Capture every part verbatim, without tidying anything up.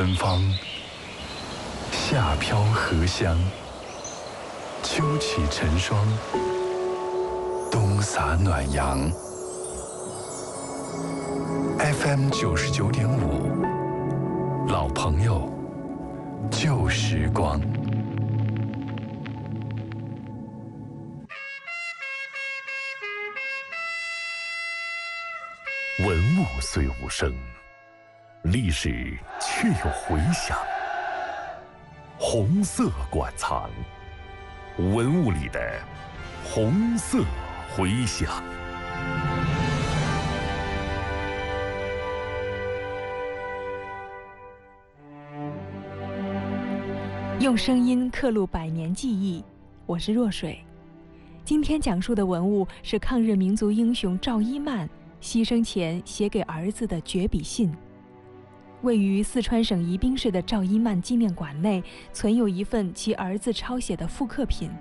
方，夏飘荷香，秋起晨霜，冬洒暖阳。F M 九十九点五，老朋友，旧时光。 文物虽无声，历史却有回响。红色馆藏，文物里的红色回响。 用声音刻录百年记忆，我是若水。今天讲述的文物是抗日民族英雄赵一曼牺牲前写给儿子的绝笔信。位于四川省宜宾市的赵一曼纪念馆内存有一份其儿子抄写的复刻品。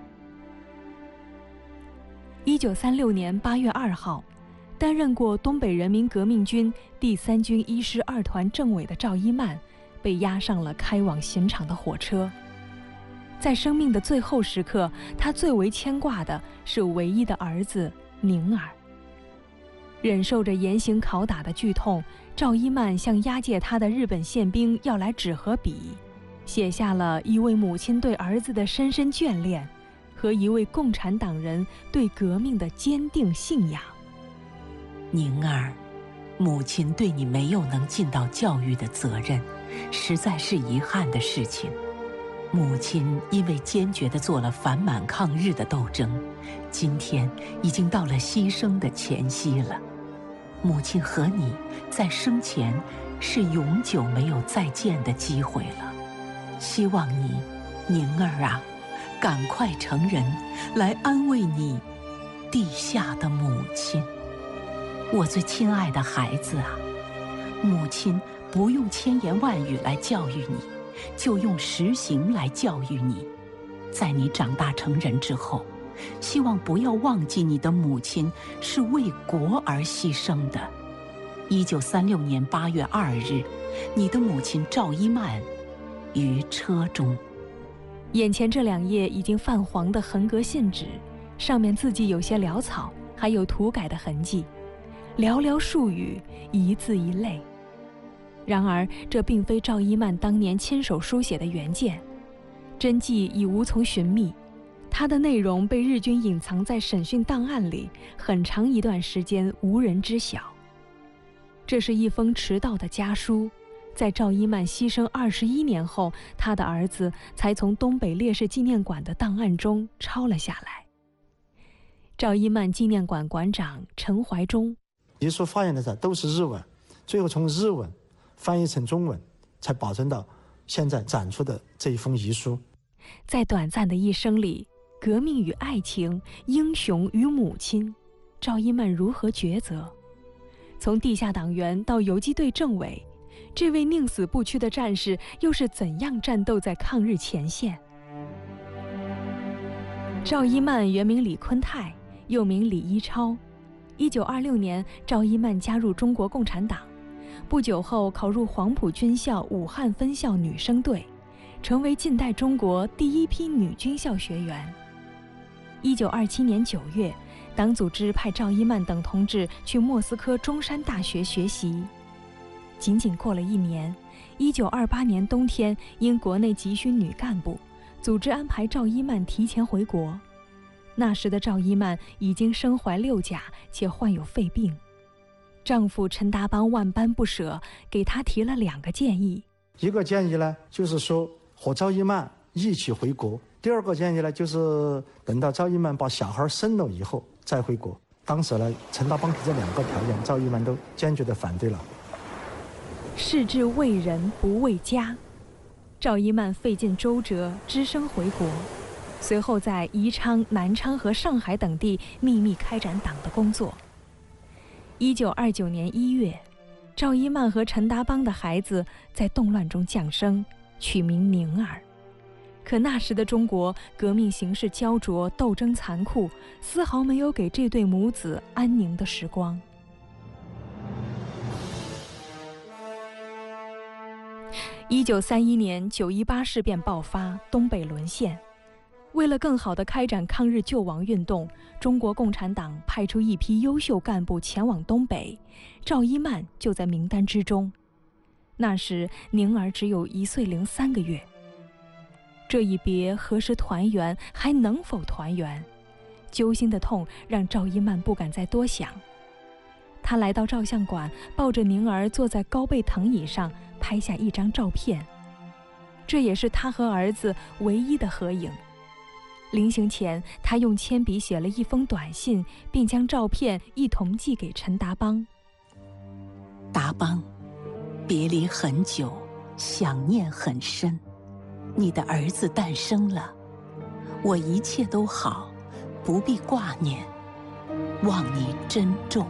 一九三六年八月二号，担任过东北人民革命军第三军一师二团政委的赵一曼被押上了开往刑场的火车。在生命的最后时刻，他最为牵挂的是唯一的儿子宁儿。忍受着严刑拷打的剧痛，赵一曼向押解他的日本宪兵要来纸和笔，写下了一位母亲对儿子的深深眷恋和一位共产党人对革命的坚定信仰。 宁儿，母亲对你没有能尽到教育的责任，实在是遗憾的事情。母亲因为坚决地做了反满抗日的斗争，今天已经到了牺牲的前夕了。母亲和你在生前是永久没有再见的机会了。希望你，宁儿啊，赶快成人，来安慰你地下的母亲。我最亲爱的孩子啊，母亲不用千言万语来教育你，就用实行来教育你。在你长大成人之后，希望不要忘记你的母亲是为国而牺牲的。一九三六年八月二日，你的母亲赵一曼于车中。 眼前这两页已经泛黄的横格信纸，上面字迹有些潦草，还有涂改的痕迹，寥寥数语，一字一泪。然而这并非赵一曼当年亲手书写的原件，真迹已无从寻觅，它的内容被日军隐藏在审讯档案里，很长一段时间无人知晓。这是一封迟到的家书，在赵一曼牺牲二十一年后，他的儿子才从东北烈士纪念馆的档案中抄了下来。赵一曼纪念馆馆长陈怀忠， 遗书发现的时候都是日文，最后从日文翻译成中文，才保存到现在展出的这一封遗书。 在短暂的一生里，革命与爱情，英雄与母亲，赵一曼如何抉择？从地下党员到游击队政委，这位宁死不屈的战士又是怎样战斗在抗日前线？赵一曼原名李坤泰，又名李一超。一九二六年，赵一曼加入中国共产党，不久后考入黄埔军校武汉分校女生队，成为近代中国第一批女军校学员。一九二七年九月，党组织派赵一曼等同志去莫斯科中山大学学习。仅仅过了一年，一九二八年冬天，因国内急需女干部，组织安排赵一曼提前回国。那时的赵一曼已经身怀六甲，且患有肺病。丈夫陈达邦万般不舍，给她提了两个建议。 一个建议呢，就是说和赵一曼一起回国；第二个建议呢，就是等到赵一曼把小孩生了以后再回国。当时呢，陈达邦提这两个条件，赵一曼都坚决地反对了。 事志为人不为家，赵一曼费尽周折，只身回国。随后在宜昌、南昌和上海等地秘密开展党的工作。一九二九年一月，赵一曼和陈达邦的孩子在动乱中降生，取名宁儿。可那时的中国革命形势焦灼，斗争残酷，丝毫没有给这对母子安宁的时光。 一九三一年九一八事变爆发，东北沦陷。为了更好地开展抗日救亡运动，中国共产党派出一批优秀干部前往东北，赵一曼就在名单之中。那时宁儿只有一岁零三个月。这一别何时团圆，还能否团圆？揪心的痛让赵一曼不敢再多想。她来到照相馆，抱着宁儿坐在高背藤椅上，拍下一张照片。这也是她和儿子唯一的合影。临行前，她用铅笔写了一封短信，并将照片一同寄给陈达邦。 达邦，别离很久，想念很深。你的儿子诞生了，我一切都好，不必挂念，望你珍重。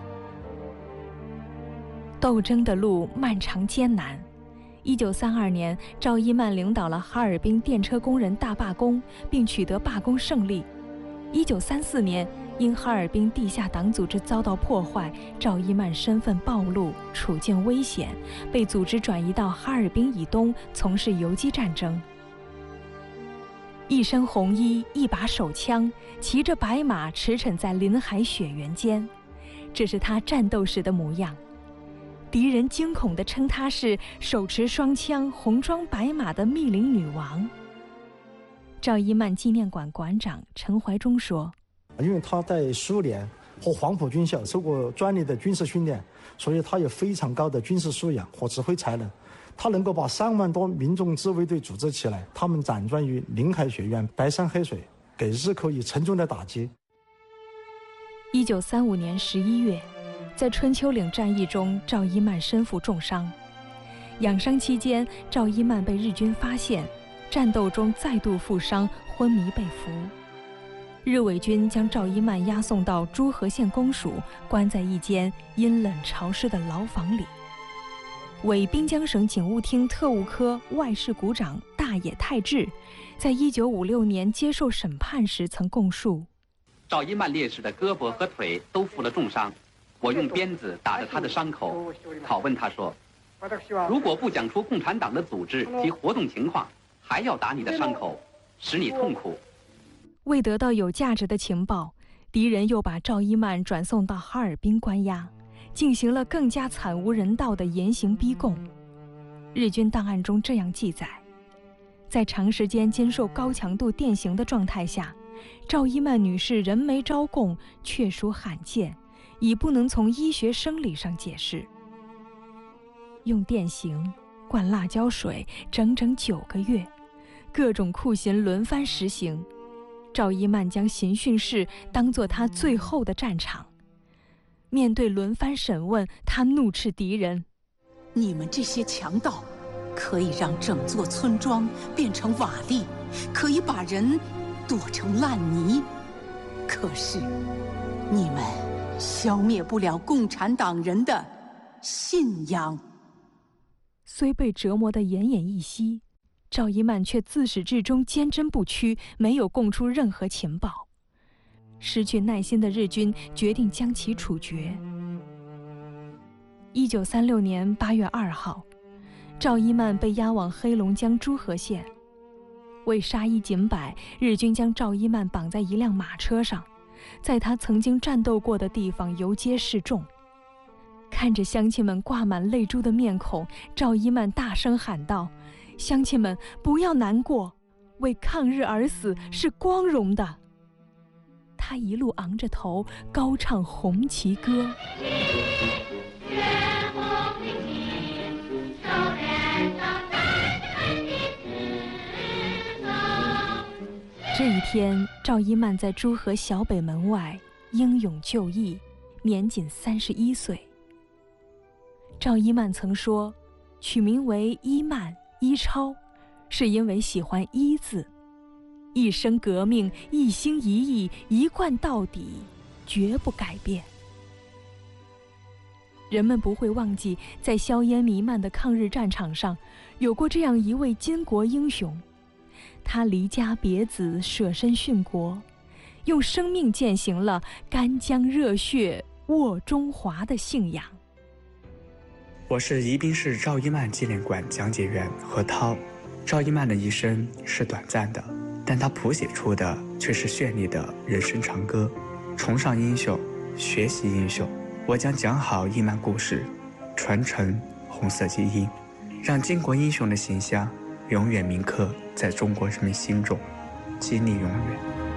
斗争的路漫长艰难。一九三二年，赵一曼领导了哈尔滨电车工人大罢工，并取得罢工胜利。一九三四年，因哈尔滨地下党组织遭到破坏，赵一曼身份暴露，处境危险，被组织转移到哈尔滨以东从事游击战争。一身红衣，一把手枪，骑着白马驰骋在林海雪原间，这是他战斗时的模样。敌人惊恐地称她是手持双枪、红装白马的密林女王。赵一曼纪念馆馆长陈怀忠说：“ 因为她在苏联和黄埔军校受过专业的军事训练，所以她有非常高的军事素养和指挥才能。她能够把三万多民众自卫队组织起来，他们辗转于林海雪原、白山黑水，给日寇以沉重的打击。” 一九三五年十一月，在春秋岭战役中，赵一曼身负重伤。养伤期间，赵一曼被日军发现，战斗中再度负伤，昏迷被俘。日伪军将赵一曼押送到诸河县公署，关在一间阴冷潮湿的牢房里。伪滨江省警务厅特务科外事股长大野泰治，在一九五六年接受审判时曾供述： 赵一曼烈士的胳膊和腿都负了重伤，我用鞭子打着他的伤口，拷问他说：如果不讲出共产党的组织及活动情况，还要打你的伤口，使你痛苦。 为得到有价值的情报，敌人又把赵一曼转送到哈尔滨关押，进行了更加惨无人道的严刑逼供。日军档案中这样记载：在长时间经受高强度电刑的状态下，赵一曼女士人没招供，确属罕见，已不能从医学生理上解释。用电刑、灌辣椒水整整九个月，各种酷刑轮番实行。赵一曼将刑讯室当作她最后的战场。面对轮番审问，她怒斥敌人： 你们这些强盗，可以让整座村庄变成瓦砾，可以把人剁成烂泥，可是你们消灭不了共产党人的信仰。 虽被折磨得奄奄一息，赵一曼却自始至终坚贞不屈，没有供出任何情报。失去耐心的日军决定将其处决。一九三六年八月二号，赵一曼被押往黑龙江诸河县。为杀一儆百，日军将赵一曼绑在一辆马车上，在他曾经战斗过的地方游街示众。看着乡亲们挂满泪珠的面孔，赵一曼大声喊道：乡亲们，不要难过，为抗日而死是光荣的。他一路昂着头，高唱红旗歌。这一天，赵一曼在诸河小北门外英勇就义，年仅三十一岁。赵一曼曾说，取名为一曼、一超，是因为喜欢一字，一生革命，一心一意，一贯到底，绝不改变。人们不会忘记，在硝烟弥漫的抗日战场上，有过这样一位巾帼英雄。他离家别子，舍身殉国，用生命践行了干将热血握中华的信仰。 我是宜宾市赵一曼纪念馆讲解员何涛。赵一曼的一生是短暂的，但她谱写出的却是绚丽的人生长歌。崇尚英雄，学习英雄，我将讲好一曼故事，传承红色基因，让巾帼英雄的形象永远铭刻在中国人民心中，激励永远。